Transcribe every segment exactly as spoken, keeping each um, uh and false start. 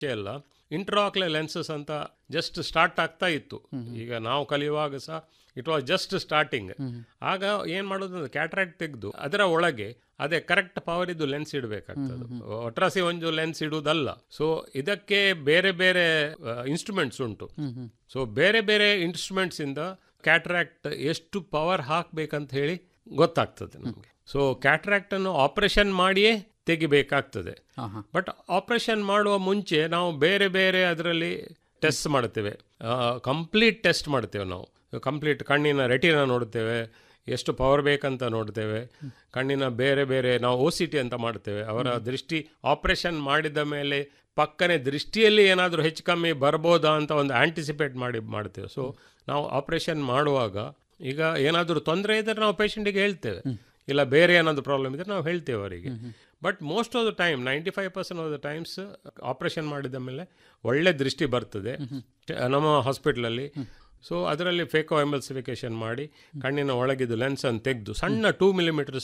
ಎಲ್ಲ ಇಂಟ್ರಾಕ್ಲೆ ಲೆನ್ಸಸ್ ಅಂತ just start ಆಗ್ತಾ ಇತ್ತು. ಈಗ ನಾವು ಕಲಿಯುವಾಗ ಸಹ ಇಟ್ ವಾಸ್ ಜಸ್ಟ್ ಸ್ಟಾರ್ಟಿಂಗ್. ಆಗ ಏನು ಮಾಡೋದು ಅಂದರೆ ಕ್ಯಾಟ್ರಾಕ್ಟ್ ತೆಗೆದು ಅದರ ಒಳಗೆ ಅದೇ ಕರೆಕ್ಟ್ ಪವರ್ ಇದ್ದು ಲೆನ್ಸ್ ಇಡಬೇಕಾಗ್ತದೆ, ಒಟ್ರಾಸಿ ಒಂದು ಲೆನ್ಸ್ ಇಡುವುದಲ್ಲ. ಸೊ ಇದಕ್ಕೆ ಬೇರೆ ಬೇರೆ ಇನ್ಸ್ಟ್ರೂಮೆಂಟ್ಸ್ ಉಂಟು. ಸೊ ಬೇರೆ ಬೇರೆ ಇನ್ಸ್ಟ್ರೂಮೆಂಟ್ಸ್ ಇಂದ ಕ್ಯಾಟ್ರಾಕ್ಟ್ ಎಷ್ಟು ಪವರ್ ಹಾಕಬೇಕಂತ ಹೇಳಿ ಗೊತ್ತಾಗ್ತದೆ ನಮಗೆ. ಸೊ ಕ್ಯಾಟ್ರಾಕ್ಟ್ ಅನ್ನು ಆಪರೇಷನ್ ಮಾಡಿಯೇ ತೆಗಿಬೇಕಾಗ್ತದೆ. ಬಟ್ ಆಪರೇಷನ್ ಮಾಡುವ ಮುಂಚೆ ನಾವು ಬೇರೆ ಬೇರೆ ಅದರಲ್ಲಿ ಟೆಸ್ಟ್ ಮಾಡ್ತೇವೆ, ಕಂಪ್ಲೀಟ್ ಟೆಸ್ಟ್ ಮಾಡ್ತೇವೆ. ನಾವು ಕಂಪ್ಲೀಟ್ ಕಣ್ಣಿನ ರೆಟಿನ ನೋಡ್ತೇವೆ, ಎಷ್ಟು ಪವರ್ ಬೇಕಂತ ನೋಡ್ತೇವೆ. ಕಣ್ಣಿನ ಬೇರೆ ಬೇರೆ ನಾವು ಓ ಸಿ ಟಿ ಅಂತ ಮಾಡ್ತೇವೆ. ಅವರ ದೃಷ್ಟಿ ಆಪರೇಷನ್ ಮಾಡಿದ ಮೇಲೆ ಪಕ್ಕನೆ ದೃಷ್ಟಿಯಲ್ಲಿ ಏನಾದರೂ ಹೆಚ್ಚು ಕಮ್ಮಿ ಬರ್ಬೋದಾ ಅಂತ ಒಂದು ಆಂಟಿಸಿಪೇಟ್ ಮಾಡಿ ಮಾಡ್ತೇವೆ. ಸೊ ನಾವು ಆಪರೇಷನ್ ಮಾಡುವಾಗ ಈಗ ಏನಾದರೂ ತೊಂದರೆ ಇದ್ದರೆ ನಾವು ಪೇಷಂಟಿಗೆ ಹೇಳ್ತೇವೆ, ಇಲ್ಲ ಬೇರೆ ಏನಾದರೂ ಪ್ರಾಬ್ಲಮ್ ಇದ್ದರೆ ನಾವು ಹೇಳ್ತೇವೆ ಅವರಿಗೆ. But most of the time ninety five percent of the times operation ಮಾಡಿದ ಮೇಲೆ ಒಳ್ಳೆ ದೃಷ್ಟಿ ಬರ್ತದೆ ನಮ್ಮ ಹಾಸ್ಪಿಟ್ಲಲ್ಲಿ. ಸೊ ಅದರಲ್ಲಿ ಫೇಕೋ ಎಂಬಲ್ಸಿಫಿಕೇಷನ್ ಮಾಡಿ ಕಣ್ಣಿನ ಒಳಗಿದ್ದು ಲೆನ್ಸನ್ನು ತೆಗೆದು ಸಣ್ಣ ಟೂ ಮಿಲಿಮೀಟರ್ಸ್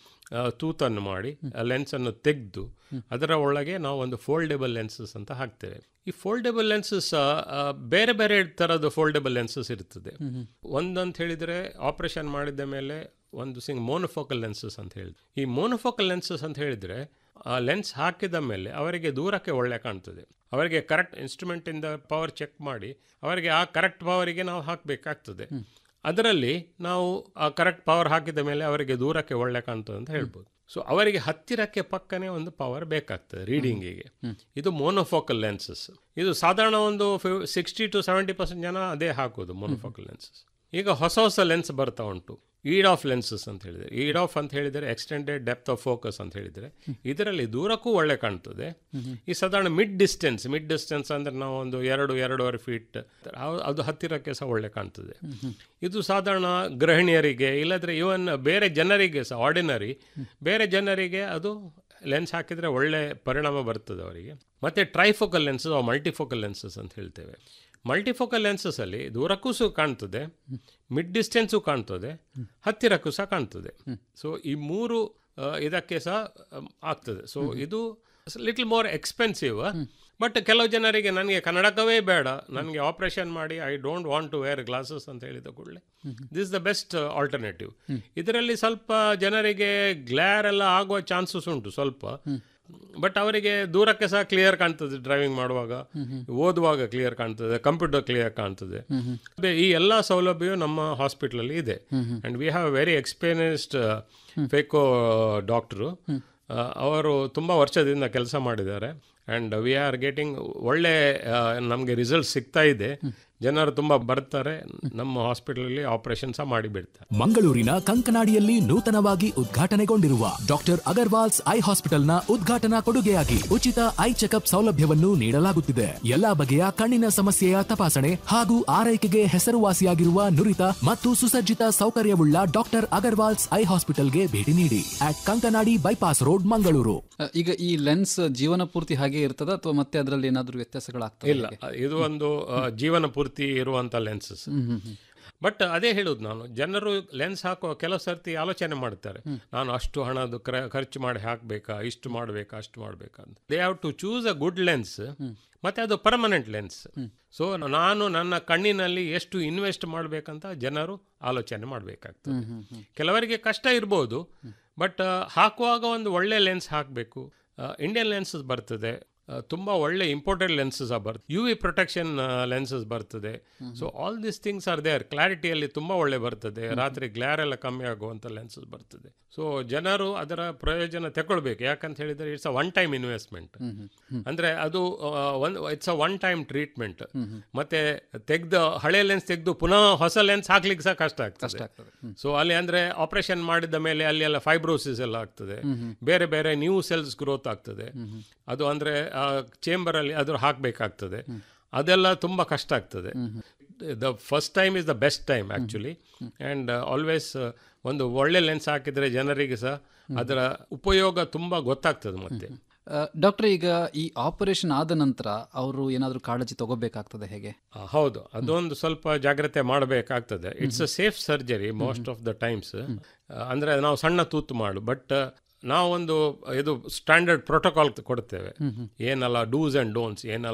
ತೂತನ್ನು ಮಾಡಿ ಲೆನ್ಸನ್ನು ತೆಗೆದು ಅದರ ಒಳಗೆ ನಾವು ಒಂದು ಫೋಲ್ಡೆಬಲ್ ಲೆನ್ಸಸ್ ಅಂತ ಹಾಕ್ತೇವೆ. ಈ ಫೋಲ್ಡೆಬಲ್ ಲೆನ್ಸಸ್ ಬೇರೆ ಬೇರೆ ಥರದ ಫೋಲ್ಡೆಬಲ್ ಲೆನ್ಸಸ್ ಇರ್ತದೆ. ಒಂದಂತ ಹೇಳಿದರೆ ಆಪರೇಷನ್ ಮಾಡಿದ ಮೇಲೆ ಒಂದು ಸಿಂಗ್ ಮೋನೋಫೋಕಲ್ ಲೆನ್ಸಸ್ ಅಂತ ಹೇಳಿದ್ರು. ಈ ಮೋನೋಫೋಕಲ್ ಲೆನ್ಸಸ್ ಅಂತ ಹೇಳಿದರೆ ಆ ಲೆನ್ಸ್ ಹಾಕಿದ ಮೇಲೆ ಅವರಿಗೆ ದೂರಕ್ಕೆ ಒಳ್ಳೆ ಕಾಣ್ತದೆ. ಅವರಿಗೆ ಕರೆಕ್ಟ್ ಇನ್ಸ್ಟ್ರೂಮೆಂಟಿಂದ ಪವರ್ ಚೆಕ್ ಮಾಡಿ ಅವರಿಗೆ ಆ ಕರೆಕ್ಟ್ ಪವರಿಗೆ ನಾವು ಹಾಕಬೇಕಾಗ್ತದೆ. ಅದರಲ್ಲಿ ನಾವು ಆ ಕರೆಕ್ಟ್ ಪವರ್ ಹಾಕಿದ ಮೇಲೆ ಅವರಿಗೆ ದೂರಕ್ಕೆ ಒಳ್ಳೆ ಕಾಣ್ತದೆ ಅಂತ ಹೇಳ್ಬೋದು. ಸೊ ಅವರಿಗೆ ಹತ್ತಿರಕ್ಕೆ ಪಕ್ಕನೇ ಒಂದು ಪವರ್ ಬೇಕಾಗ್ತದೆ ರೀಡಿಂಗಿಗೆ. ಇದು ಮೋನೋಫೋಕಲ್ ಲೆನ್ಸಸ್. ಇದು ಸಾಧಾರಣ ಒಂದು ಸಿಕ್ಸ್ಟಿ ಟು ಸೆವೆಂಟಿ ಪರ್ಸೆಂಟ್ ಜನ ಅದೇ ಹಾಕೋದು ಮೋನೋಫೋಕಲ್ ಲೆನ್ಸಸ್. ಈಗ ಹೊಸ ಹೊಸ ಲೆನ್ಸ್ ಬರ್ತಾ ಉಂಟು, ಈಡ್ ಆಫ್ ಲೆನ್ಸಸ್ ಅಂತ ಹೇಳಿದರೆ. ಈಡ್ ಆಫ್ ಅಂತ ಹೇಳಿದರೆ ಎಕ್ಸ್ಟೆಂಡೆಡ್ ಡೆಪ್ತ್ ಆಫ್ ಫೋಕಸ್ ಅಂತ ಹೇಳಿದರೆ ಇದರಲ್ಲಿ ದೂರಕ್ಕೂ ಒಳ್ಳೆ ಕಾಣ್ತದೆ. ಈ ಸಾಧಾರಣ ಮಿಡ್ ಡಿಸ್ಟೆನ್ಸ್ ಮಿಡ್ ಡಿಸ್ಟೆನ್ಸ್ ಅಂದರೆ ನಾವು ಒಂದು ಎರಡು ಎರಡೂವರೆ ಫೀಟ್ ಅದು ಹತ್ತಿರಕ್ಕೆ ಸಹ ಒಳ್ಳೆ ಕಾಣ್ತದೆ. ಇದು ಸಾಧಾರಣ ಗೃಹಿಣಿಯರಿಗೆ ಇಲ್ಲದ್ರೆ ಇವನ್ ಬೇರೆ ಜನರಿಗೆ ಸಹ ಆರ್ಡಿನರಿ ಬೇರೆ ಜನರಿಗೆ ಅದು ಲೆನ್ಸ್ ಹಾಕಿದರೆ ಒಳ್ಳೆ ಪರಿಣಾಮ ಬರ್ತದೆ ಅವರಿಗೆ. ಮತ್ತು ಟ್ರೈಫೋಕಲ್ ಲೆನ್ಸಸ್ ಮಲ್ಟಿಫೋಕಲ್ ಲೆನ್ಸಸ್ ಅಂತ ಹೇಳ್ತೇವೆ. ಮಲ್ಟಿಫೋಕಲ್ ಲೆನ್ಸಸ್ಸಲ್ಲಿ ದೂರಕ್ಕೂ ಸಹ ಕಾಣ್ತದೆ, ಮಿಡ್ ಡಿಸ್ಟೆನ್ಸು ಕಾಣ್ತದೆ, ಹತ್ತಿರಕ್ಕೂ ಸಹ ಕಾಣ್ತದೆ. ಸೊ ಈ ಮೂರು ಇದಕ್ಕೆ ಸಹ ಆಗ್ತದೆ. ಸೊ ಇದು ಲಿಟಲ್ ಮೋರ್ ಎಕ್ಸ್ಪೆನ್ಸಿವ್. ಬಟ್ ಕೆಲವು ಜನರಿಗೆ ನನಗೆ ಕನ್ನಡಕವೇ ಬೇಡ, ನನಗೆ ಆಪರೇಷನ್ ಮಾಡಿ I don't want to wear glasses ಅಂತ ಹೇಳಿದ ಕೂಡಲೇ ದಿಸ್ ದ ಬೆಸ್ಟ್ ಆಲ್ಟರ್ನೇಟಿವ್. ಇದರಲ್ಲಿ ಸ್ವಲ್ಪ ಜನರಿಗೆ ಗ್ಲೇರ್ ಎಲ್ಲ ಆಗುವ ಚಾನ್ಸಸ್ ಉಂಟು ಸ್ವಲ್ಪ, ಬಟ್ ಅವರಿಗೆ ದೂರಕ್ಕೆ ಸಹ ಕ್ಲಿಯರ್ ಕಾಣ್ತದೆ, ಡ್ರೈವಿಂಗ್ ಮಾಡುವಾಗ ಓದುವಾಗ ಕ್ಲಿಯರ್ ಕಾಣ್ತದೆ, ಕಂಪ್ಯೂಟರ್ ಕ್ಲಿಯರ್ ಕಾಣ್ತದೆ. ಈ ಎಲ್ಲ ಸೌಲಭ್ಯವು ನಮ್ಮ ಹಾಸ್ಪಿಟಲಲ್ಲಿ ಇದೆ. And we have very experienced phaco doctor. ಅವರು ತುಂಬ ವರ್ಷದಿಂದ ಕೆಲಸ ಮಾಡಿದ್ದಾರೆ. ಆ್ಯಂಡ್ ವಿ ಆರ್ ಗೆಟಿಂಗ್ ಒಳ್ಳೆ ನಮಗೆ ರಿಸಲ್ಟ್ ಸಿಗ್ತಾ ಇದೆ. ಜನರು ತುಂಬ ಬರ್ತಾರೆ, ನಮ್ಮ ಹಾಸ್ಪಿಟಲಲ್ಲಿ ಆಪರೇಷನ್ ಸಹ ಮಾಡಿಬಿಡ್ತಾರೆ. ಮಂಗಳೂರಿನ ಕಂಕನಾಡಿಯಲ್ಲಿ ನೂತನವಾಗಿ ಉದ್ಘಾಟನೆಗೊಂಡಿರುವ ಡಾಕ್ಟರ್ ಅಗರ್ವಾಲ್ಸ್ ಐ ಹಾಸ್ಪಿಟಲ್ನ ಉದ್ಘಾಟನಾ ಕೊಡುಗೆಯಾಗಿ ಉಚಿತ ಐ ಚೆಕಪ್ ಸೌಲಭ್ಯವನ್ನು ನೀಡಲಾಗುತ್ತಿದೆ. ಎಲ್ಲಾ ಬಗೆಯ ಕಣ್ಣಿನ ಸಮಸ್ಯೆಯ ತಪಾಸಣೆ ಹಾಗೂ ಆರೈಕೆಗೆ ಹೆಸರುವಾಸಿಯಾಗಿರುವ ನುರಿತ ಮತ್ತು ಸುಸಜ್ಜಿತ ಸೌಕರ್ಯವುಳ್ಳ ಡಾಕ್ಟರ್ ಅಗರ್ವಾಲ್ಸ್ ಐ ಹಾಸ್ಪಿಟಲ್ಗೆ ಭೇಟಿ ನೀಡಿ at Kankanadi bypass road, Mangaluru. ಈಗ ಈ ಲೆನ್ಸ್ ಜೀವನ ಪೂರ್ತಿ ಹಾಗೆ ಇರ್ತದ ಅಥವಾ ಮತ್ತೆ ಅದರಲ್ಲಿ ಏನಾದರೂ ವ್ಯತ್ಯಾಸಗಳಾಗ್ತದೆ? ಇಲ್ಲ, ಇದು ಒಂದು ಜೀವನ ಪೂರ್ತಿ ಇರುವಂಥ ಲೆನ್ಸಸ್. ಬಟ್ ಅದೇ ಹೇಳುದು ನಾನು, ಜನರು ಲೆನ್ಸ್ ಹಾಕುವ ಕೆಲವು ಸರ್ತಿ ಆಲೋಚನೆ ಮಾಡ್ತಾರೆ, ನಾನು ಅಷ್ಟು ಹಣದು ಖರ್ಚು ಮಾಡಿ ಹಾಕಬೇಕಾ, ಇಷ್ಟು ಮಾಡಬೇಕಾ, ಅಷ್ಟು ಮಾಡಬೇಕಾ ಅಂತ. They have to choose a good lens, ಮತ್ತು ಅದು ಪರ್ಮನೆಂಟ್ ಲೆನ್ಸ್. ಸೊ ನಾನು ನನ್ನ ಕಣ್ಣಿನಲ್ಲಿ ಎಷ್ಟು ಇನ್ವೆಸ್ಟ್ ಮಾಡಬೇಕಂತ ಜನರು ಆಲೋಚನೆ ಮಾಡಬೇಕಾಗ್ತದೆ. ಕೆಲವರಿಗೆ ಕಷ್ಟ ಇರ್ಬೋದು, ಬಟ್ ಹಾಕುವಾಗ ಒಂದು ಒಳ್ಳೆ ಲೆನ್ಸ್ ಹಾಕಬೇಕು. ಇಂಡಿಯನ್ ಲೆನ್ಸಸ್ ಬರ್ತದೆ, ತುಂಬ ಒಳ್ಳೆ ಇಂಪೋರ್ಟೆಡ್ ಲೆನ್ಸಸ್ ಬರ್ತದೆ, ಯು ವಿ ಪ್ರೊಟೆಕ್ಷನ್ ಲೆನ್ಸಸ್ ಬರ್ತದೆ. So all these things are there. ಕ್ಲಾರಿಟಿಯಲ್ಲಿ ತುಂಬ ಒಳ್ಳೆ ಬರ್ತದೆ, ರಾತ್ರಿ ಗ್ಲಾರ್ ಎಲ್ಲ ಕಮ್ಮಿ ಆಗುವಂಥ ಲೆನ್ಸಸ್ ಬರ್ತದೆ. ಸೊ ಜನರು ಅದರ ಪ್ರಯೋಜನ ತಗೊಳ್ಬೇಕು. ಯಾಕಂತ ಹೇಳಿದರೆ it's a one time investment. ಅಂದರೆ ಅದು one it's a one time treatment. ಮತ್ತೆ ತೆಗೆದು ಹಳೆ ಲೆನ್ಸ್ ತೆಗೆದು ಪುನಃ ಹೊಸ ಲೆನ್ಸ್ ಹಾಕ್ಲಿಕ್ಕೆ ಸಹ ಕಷ್ಟ ಆಗ್ತದೆ. ಸೊ ಅಲ್ಲಿ ಅಂದರೆ ಆಪರೇಷನ್ ಮಾಡಿದ ಮೇಲೆ ಅಲ್ಲಿ ಎಲ್ಲ ಫೈಬ್ರೋಸಿಸ್ ಎಲ್ಲ ಆಗ್ತದೆ, ಬೇರೆ ಬೇರೆ ನ್ಯೂ ಸೆಲ್ಸ್ ಗ್ರೋತ್ ಆಗ್ತದೆ. ಅದು ಅಂದರೆ ಚೇಂಬರಲ್ಲಿ ಅದು ಹಾಕಬೇಕಾಗ್ತದೆ, ಅದೆಲ್ಲ ತುಂಬ ಕಷ್ಟ ಆಗ್ತದೆ. The first time is the best time actually. And always ಒಂದು ಒಳ್ಳೆ ಲೆನ್ಸ್ ಹಾಕಿದರೆ ಜನರಿಗೆ ಸಹ ಅದರ ಉಪಯೋಗ ತುಂಬ ಗೊತ್ತಾಗ್ತದೆ. ಮತ್ತೆ ಡಾಕ್ಟರ್, ಈಗ ಈ ಆಪರೇಷನ್ ಆದ ನಂತರ ಅವರು ಏನಾದರೂ ಕಾಳಜಿ ತಗೋಬೇಕಾಗ್ತದೆ ಹೇಗೆ? ಹೌದು, ಅದೊಂದು ಸ್ವಲ್ಪ ಜಾಗ್ರತೆ ಮಾಡಬೇಕಾಗ್ತದೆ. It's a safe surgery most of the times. ಅಂದರೆ ನಾವು ಸಣ್ಣ ತೂತು ಮಾಡು, ಬಟ್ ನಾವೊಂದು ಇದು ಸ್ಟ್ಯಾಂಡರ್ಡ್ ಪ್ರೋಟೋಕಾಲ್ ಕೊಡ್ತೇವೆ, ಏನಲ್ಲ ಡೂಸ್ ಆ್ಯಂಡ್ ಡೋಂಟ್ಸ್, ಏನಲ್ಲ